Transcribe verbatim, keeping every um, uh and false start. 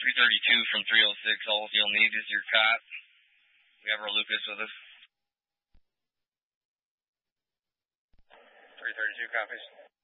three thirty-two from three oh six, all you'll need is your cot. We have our Lucas with us. three thirty-two copies.